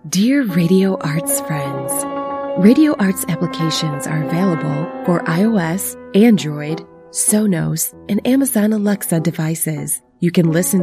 Dear Radio Arts friends, Radio Arts applications are available for iOS, Android, Sonos, and Amazon Alexa devices. You can listen